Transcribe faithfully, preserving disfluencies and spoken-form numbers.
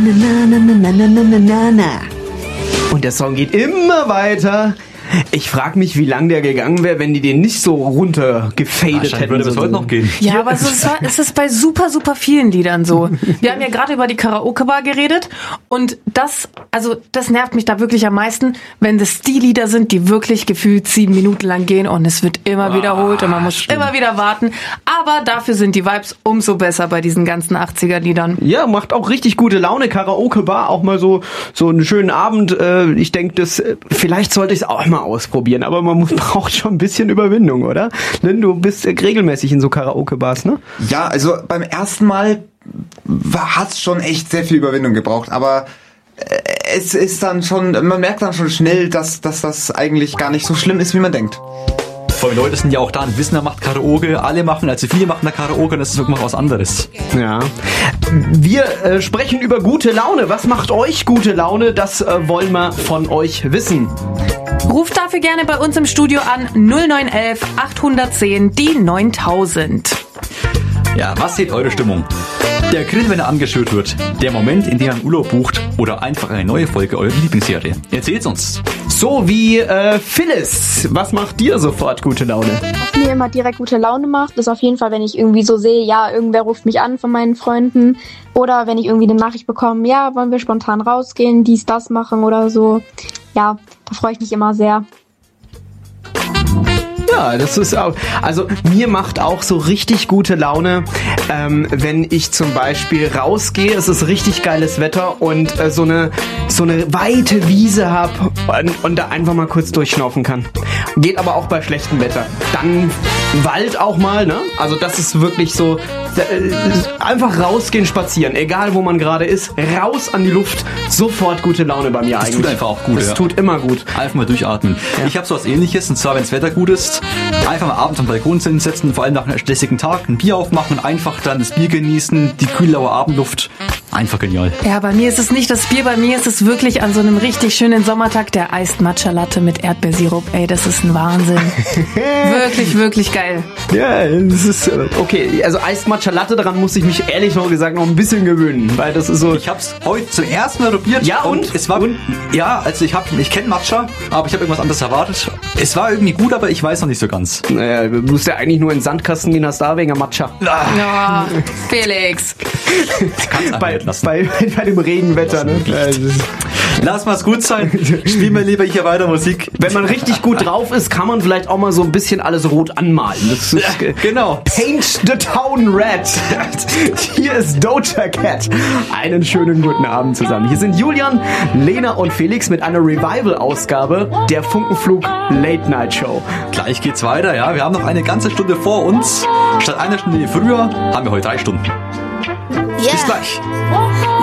Na, na, na, na, na, na, na, na. Und der Song geht immer weiter. Ich frage mich, wie lang der gegangen wäre, wenn die den nicht so runtergefadet hätten. Würde bis heute noch gehen. Ja, aber es ist, es ist bei super, super vielen Liedern so. Wir haben ja gerade über die Karaoke-Bar geredet und das, also das nervt mich da wirklich am meisten, wenn das die Lieder sind, die wirklich gefühlt sieben Minuten lang gehen und es wird immer wiederholt und man muss stimmt. immer wieder warten. Aber dafür sind die Vibes umso besser bei diesen ganzen achtziger-Liedern. Ja, macht auch richtig gute Laune. Karaoke-Bar, auch mal so so einen schönen Abend. Ich denke, das vielleicht sollte ich es auch mal ausprobieren, aber man muss, braucht schon ein bisschen Überwindung, oder? Denn du bist regelmäßig in so Karaoke-Bars, ne? Ja, also beim ersten Mal hat es schon echt sehr viel Überwindung gebraucht, aber es ist dann schon, man merkt dann schon schnell, dass, dass das eigentlich gar nicht so schlimm ist, wie man denkt. Vor allem Leute sind ja auch da, ein Wissner macht Karaoke, alle machen, also viele machen da Karaoke und das ist wirklich was anderes. Ja. Wir äh, sprechen über gute Laune. Was macht euch gute Laune? Das äh, wollen wir von euch wissen. Ruft dafür gerne bei uns im Studio an null neun elf achthundertzehn die neuntausend. Ja, was sieht eure Stimmung? Der Grill, wenn er angeschürt wird, der Moment, in dem man Urlaub bucht oder einfach eine neue Folge eurer Lieblingsserie. Erzählt's uns. So wie äh, Phyllis. Was macht dir sofort gute Laune? Was mir immer direkt gute Laune macht, ist auf jeden Fall, wenn ich irgendwie so sehe, ja, irgendwer ruft mich an von meinen Freunden oder wenn ich irgendwie eine Nachricht bekomme, ja, wollen wir spontan rausgehen, dies, das machen oder so. Ja, da freue ich mich immer sehr. Ja, das ist auch, also mir macht auch so richtig gute Laune, ähm, wenn ich zum Beispiel rausgehe, es ist richtig geiles Wetter und äh, so eine so eine weite Wiese hab und, und da einfach mal kurz durchschnaufen kann. Geht aber auch bei schlechtem Wetter. Dann Wald auch mal, ne? Also das ist wirklich so, äh, einfach rausgehen, spazieren, egal wo man gerade ist, raus an die Luft, sofort gute Laune bei mir das eigentlich. Das tut einfach auch gut, Das ja. tut immer gut. Einfach mal durchatmen. Ja. Ich habe so was Ähnliches, und zwar, wenn das Wetter gut ist, einfach mal abends am Balkon sitzen, vor allem nach einem stressigen Tag, ein Bier aufmachen und einfach dann das Bier genießen, die kühle laue Abendluft. Einfach genial. Ja, bei mir ist es nicht das Bier, bei mir ist es wirklich an so einem richtig schönen Sommertag der Iced Matcha Latte mit Erdbeersirup. Ey, das ist ein Wahnsinn. Wirklich, wirklich geil. Ja, das ist okay. Also Iced Matcha Latte, daran muss ich mich ehrlich noch gesagt noch ein bisschen gewöhnen, weil das ist so. Ich hab's heute zum ersten Mal probiert. Ja, und? und es war und? Ja, also ich hab, ich kenne Matcha, aber ich habe irgendwas anderes erwartet. Es war irgendwie gut, aber ich weiß noch nicht so ganz. Naja, du musst ja eigentlich nur in den Sandkasten gehen, hast da wegen Matcha. Ah. Ja, Felix. bei, bei, bei dem Regenwetter, ne? Lass mal's gut sein. Spielen wir lieber hier weiter Musik. Wenn man richtig gut drauf ist, kann man vielleicht auch mal so ein bisschen alles rot anmalen. Das ist, ja, genau. Paint the town red. Hier ist Doja Cat. Einen schönen guten Abend zusammen. Hier sind Julian, Lena und Felix mit einer Revival-Ausgabe der Funkenflug Late Night Show. Gleich geht's weiter, ja. Wir haben noch eine ganze Stunde vor uns. Statt einer Stunde früher haben wir heute drei Stunden. Yeah. Bis gleich.